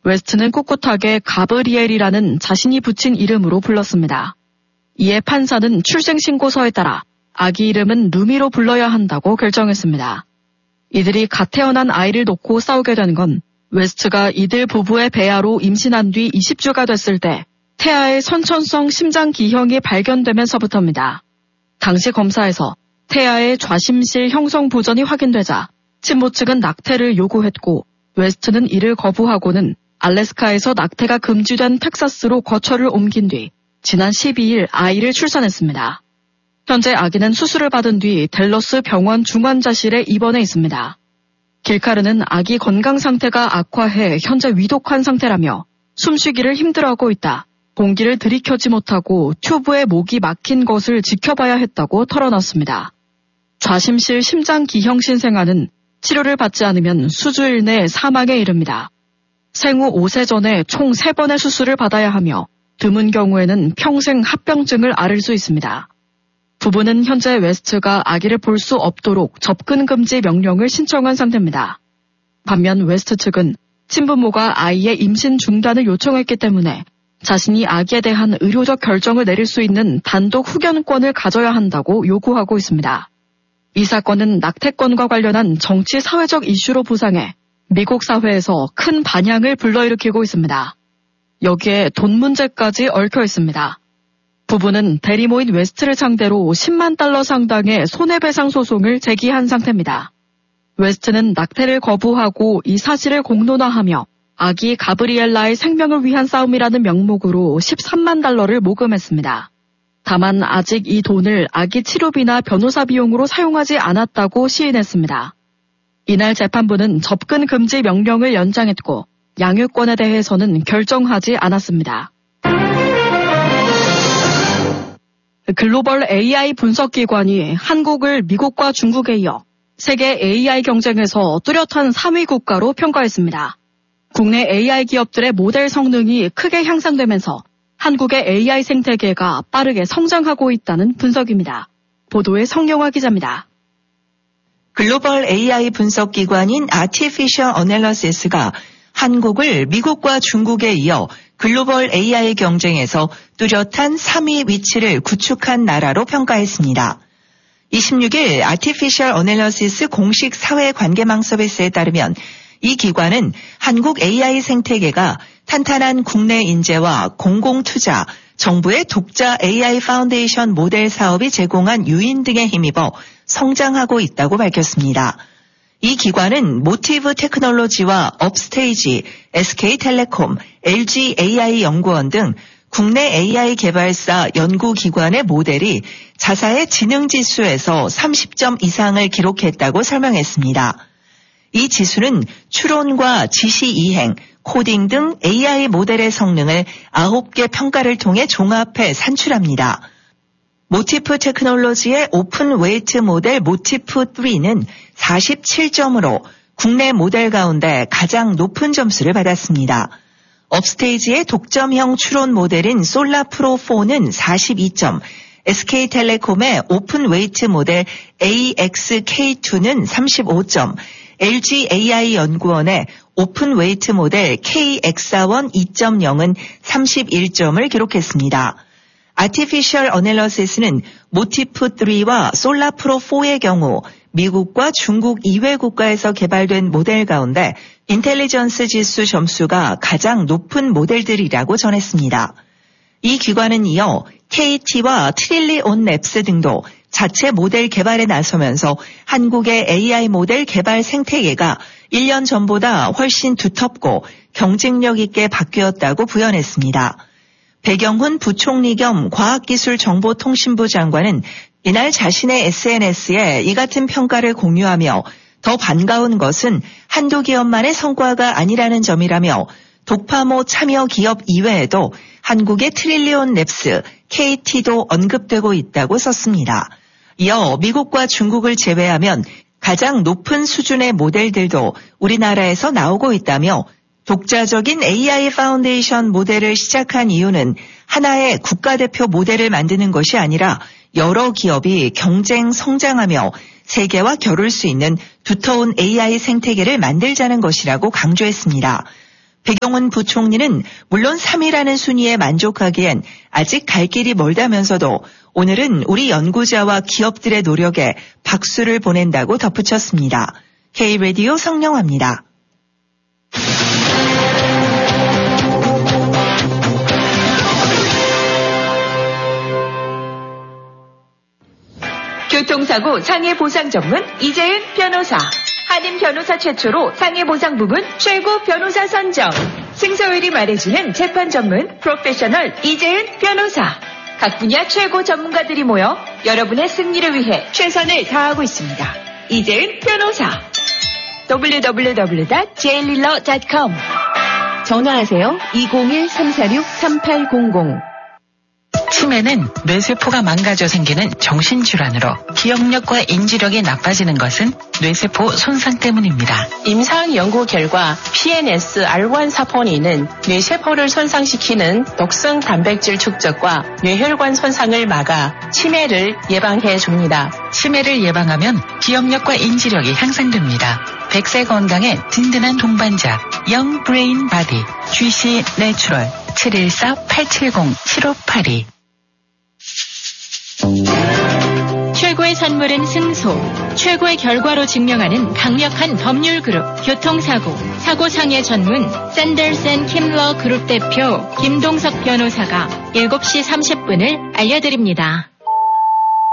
웨스트는 꿋꿋하게 가브리엘이라는 자신이 붙인 이름으로 불렀습니다. 이에 판사는 출생신고서에 따라 아기 이름은 루미로 불러야 한다고 결정했습니다. 이들이 갓 태어난 아이를 놓고 싸우게 된 건 웨스트가 이들 부부의 배아로 임신한 뒤 20주가 됐을 때 태아의 선천성 심장 기형이 발견되면서부터입니다. 당시 검사에서 태아의 좌심실 형성 부전이 확인되자 친모 측은 낙태를 요구했고 웨스트는 이를 거부하고는 알래스카에서 낙태가 금지된 텍사스로 거처를 옮긴 뒤 지난 12일 아이를 출산했습니다. 현재 아기는 수술을 받은 뒤 댈러스 병원 중환자실에 입원해 있습니다. 길카르는 아기 건강 상태가 악화해 현재 위독한 상태라며 숨쉬기를 힘들어하고 있다. 공기를 들이켜지 못하고 튜브에 목이 막힌 것을 지켜봐야 했다고 털어놨습니다. 좌심실 심장 기형 신생아는 치료를 받지 않으면 수주일 내 사망에 이릅니다. 생후 5세 전에 총 3번의 수술을 받아야 하며 드문 경우에는 평생 합병증을 앓을 수 있습니다. 부부는 현재 웨스트가 아기를 볼 수 없도록 접근 금지 명령을 신청한 상태입니다. 반면 웨스트 측은 친부모가 아이의 임신 중단을 요청했기 때문에 자신이 아기에 대한 의료적 결정을 내릴 수 있는 단독 후견권을 가져야 한다고 요구하고 있습니다. 이 사건은 낙태권과 관련한 정치 사회적 이슈로 부상해 미국 사회에서 큰 반향을 불러일으키고 있습니다. 여기에 돈 문제까지 얽혀 있습니다. 부부는 대리모인 웨스트를 상대로 10만 달러 상당의 손해배상 소송을 제기한 상태입니다. 웨스트는 낙태를 거부하고 이 사실을 공론화하며 아기 가브리엘라의 생명을 위한 싸움이라는 명목으로 13만 달러를 모금했습니다. 다만 아직 이 돈을 아기 치료비나 변호사 비용으로 사용하지 않았다고 시인했습니다. 이날 재판부는 접근 금지 명령을 연장했고 양육권에 대해서는 결정하지 않았습니다. 글로벌 AI 분석기관이 한국을 미국과 중국에 이어 세계 AI 경쟁에서 뚜렷한 3위 국가로 평가했습니다. 국내 AI 기업들의 모델 성능이 크게 향상되면서 한국의 AI 생태계가 빠르게 성장하고 있다는 분석입니다. 보도의 성영화 기자입니다. 글로벌 AI 분석기관인 Artificial Analysis가 한국을 미국과 중국에 이어 글로벌 AI 경쟁에서 뚜렷한 3위 위치를 구축한 나라로 평가했습니다. 26일 Artificial Analysis 공식 사회관계망 서비스에 따르면 이 기관은 한국 AI 생태계가 탄탄한 국내 인재와 공공투자, 정부의 독자 AI 파운데이션 모델 사업이 제공한 유인 등에 힘입어 성장하고 있다고 밝혔습니다. 이 기관은 모티브 테크놀로지와 업스테이지, SK텔레콤, LG AI 연구원 등 국내 AI 개발사 연구기관의 모델이 자사의 지능지수에서 30점 이상을 기록했다고 설명했습니다. 이 지수는 추론과 지시 이행, 코딩 등 AI 모델의 성능을 9개 평가를 통해 종합해 산출합니다. 모티프 테크놀로지의 오픈 웨이트 모델 모티프3는 47점으로 국내 모델 가운데 가장 높은 점수를 받았습니다. 업스테이지의 독점형 추론 모델인 솔라프로4는 42점, SK텔레콤의 오픈 웨이트 모델 AXK2는 35점, LG AI 연구원의 오픈 웨이트 모델 KX1 2.0은 31점을 기록했습니다. Artificial Analysis는 모티프3와 솔라프로4의 경우 미국과 중국 이외 국가에서 개발된 모델 가운데 인텔리전스 지수 점수가 가장 높은 모델들이라고 전했습니다. 이 기관은 이어 KT와 트릴리온 랩스 등도 자체 모델 개발에 나서면서 한국의 AI 모델 개발 생태계가 1년 전보다 훨씬 두텁고 경쟁력 있게 바뀌었다고 부연했습니다. 배경훈 부총리 겸 과학기술정보통신부 장관은 이날 자신의 SNS에 이 같은 평가를 공유하며 더 반가운 것은 한두 기업만의 성과가 아니라는 점이라며 독파모 참여 기업 이외에도 한국의 트릴리온 랩스, KT도 언급되고 있다고 썼습니다. 이어 미국과 중국을 제외하면 가장 높은 수준의 모델들도 우리나라에서 나오고 있다며 독자적인 AI 파운데이션 모델을 시작한 이유는 하나의 국가대표 모델을 만드는 것이 아니라 여러 기업이 경쟁 성장하며 세계와 겨룰 수 있는 두터운 AI 생태계를 만들자는 것이라고 강조했습니다. 백영훈 부총리는 물론 3위라는 순위에 만족하기엔 아직 갈 길이 멀다면서도 오늘은 우리 연구자와 기업들의 노력에 박수를 보낸다고 덧붙였습니다. K-라디오 성령화입니다. 교통사고 상해보상 전문 이재은 변호사. 한인 변호사 최초로 상해보상 부문 최고 변호사 선정. 승소율이 말해주는 재판 전문 프로페셔널 이재은 변호사. 각 분야 최고 전문가들이 모여 여러분의 승리를 위해 최선을 다하고 있습니다. 이재은 변호사. www.jliller.com. 전화하세요. 201-346-3800. 치매는 뇌세포가 망가져 생기는 정신질환으로 기억력과 인지력이 나빠지는 것은 뇌세포 손상 때문입니다. 임상 연구 결과 PNS-R1 사포닌은 뇌세포를 손상시키는 독성 단백질 축적과 뇌혈관 손상을 막아 치매를 예방해 줍니다. 치매를 예방하면 기억력과 인지력이 향상됩니다. 100세 건강에 든든한 동반자 Young Brain Body GC 내추럴 714-870-7582. 최고의 선물은 승소. 최고의 결과로 증명하는 강력한 법률 그룹 교통사고, 사고상해 전문 샌더슨 킴러 그룹 대표 김동석 변호사가 7시 30분을 알려드립니다.